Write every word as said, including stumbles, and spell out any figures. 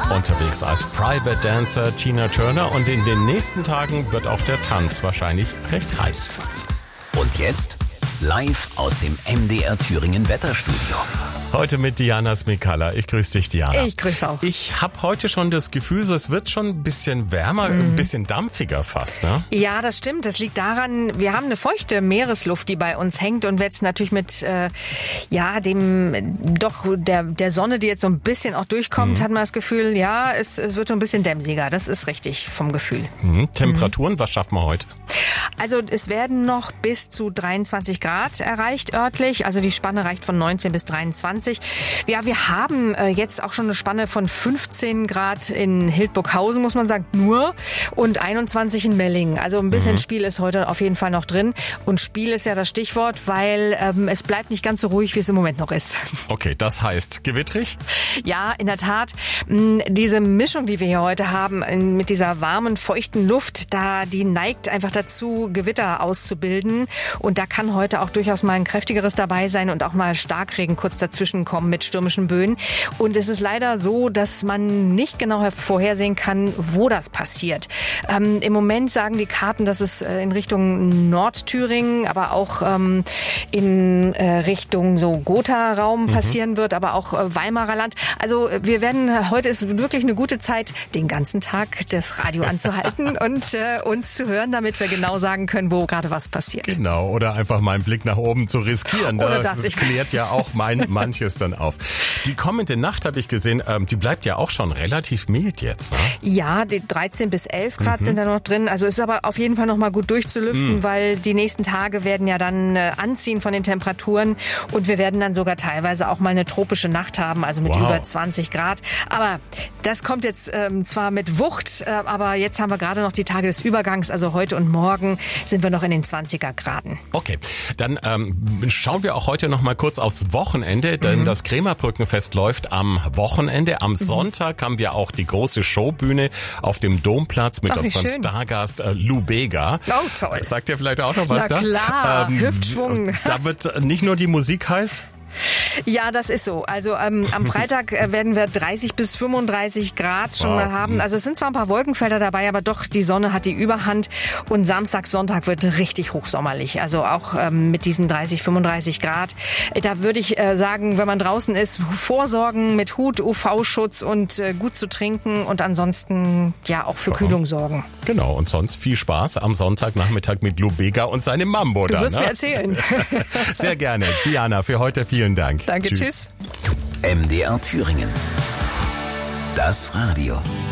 unterwegs als Private Dancer Tina Turner und in den nächsten Tagen wird auch der Tanz wahrscheinlich recht heiß. Und jetzt live aus dem M D R Thüringen Wetterstudio. Heute mit Diana Smikalla. Ich grüße dich, Diana. Ich grüße auch. Ich habe heute schon das Gefühl, so es wird schon ein bisschen wärmer, mm. ein bisschen dampfiger fast, ne? Ja, das stimmt. Das liegt daran, wir haben eine feuchte Meeresluft, die bei uns hängt und jetzt natürlich mit äh, ja dem doch der der Sonne, die jetzt so ein bisschen auch durchkommt, mm. hat man das Gefühl, ja, es, es wird so ein bisschen dämsiger. Das ist richtig vom Gefühl. Mm. Temperaturen, mm. was schaffen wir heute? Also es werden noch bis zu dreiundzwanzig Grad erreicht örtlich. Also die Spanne reicht von neunzehn bis dreiundzwanzig. Ja, wir haben äh, jetzt auch schon eine Spanne von fünfzehn Grad in Hildburghausen, muss man sagen, nur, und einundzwanzig in Mellingen. Also ein bisschen mhm. Spiel ist heute auf jeden Fall noch drin. Und Spiel ist ja das Stichwort, weil ähm, es bleibt nicht ganz so ruhig, wie es im Moment noch ist. Okay, das heißt gewittrig? Ja, in der Tat. Diese Mischung, die wir hier heute haben, mit dieser warmen, feuchten Luft, da die neigt einfach dazu, Gewitter auszubilden. Und da kann heute auch durchaus mal ein kräftigeres dabei sein und auch mal Starkregen kurz dazwischen kommen mit stürmischen Böen. Und es ist leider so, dass man nicht genau vorhersehen kann, wo das passiert. Ähm, im Moment sagen die Karten, dass es äh, in Richtung Nordthüringen, aber auch ähm, in äh, Richtung so Gotha-Raum mhm. passieren wird, aber auch äh, Weimarer Land. Also wir werden, heute ist wirklich eine gute Zeit, den ganzen Tag das Radio anzuhalten und äh, uns zu hören, damit wir genau sagen können, wo gerade was passiert. Genau, oder einfach mal einen Blick nach oben zu riskieren. Oder das, das klärt ja auch mein, manches dann auf. Die kommende Nacht, habe ich gesehen, ähm, die bleibt ja auch schon relativ mild jetzt. Ne? Ja, die dreizehn bis elf Grad mhm. sind da noch drin. Also ist aber auf jeden Fall noch mal gut durchzulüften, mhm. weil die nächsten Tage werden ja dann äh, anziehen von den Temperaturen und wir werden dann sogar teilweise auch mal eine tropische Nacht haben, also mit wow. über zwanzig Grad. Aber das kommt jetzt ähm, zwar mit Wucht, äh, aber jetzt haben wir gerade noch die Tage des Übergangs, also heute und morgen sind wir noch in den zwanziger Graden. Okay, dann ähm, schauen wir auch heute noch mal kurz aufs Wochenende, denn mhm. das Krämerbrückenfest läuft am Wochenende. Am mhm. Sonntag haben wir auch die große Showbühne auf dem Domplatz mit Ach, unserem schön. Stargast äh, Lou Bega. Oh, toll. Sagt ihr vielleicht auch noch was Na da? Klar, ähm, Hüftschwung. Da wird nicht nur die Musik heiß. Ja, das ist so. Also ähm, am Freitag äh, werden wir dreißig bis fünfunddreißig Grad schon wow. mal haben. Also es sind zwar ein paar Wolkenfelder dabei, aber doch die Sonne hat die Überhand. Und Samstag, Sonntag wird richtig hochsommerlich. Also auch ähm, mit diesen dreißig, fünfunddreißig Grad. Da würde ich äh, sagen, wenn man draußen ist, vorsorgen mit Hut, U V-Schutz und äh, gut zu trinken und ansonsten ja auch für Kühlung sorgen. Genau, und sonst viel Spaß am Sonntagnachmittag mit Lou Bega und seinem Mambo. Du dann, wirst ne? mir erzählen. Sehr gerne. Diana, für heute vielen Dank. Danke, tschüss. tschüss. M D R Thüringen. Das Radio.